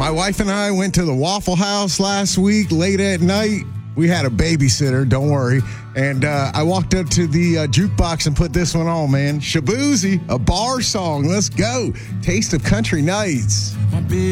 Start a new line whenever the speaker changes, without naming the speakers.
My wife and I went to the Waffle House last week late at night. We had a babysitter, don't worry. And I walked up to the jukebox and put this one on, man. Shaboozey, a bar song. Let's go. Taste of Country Nights.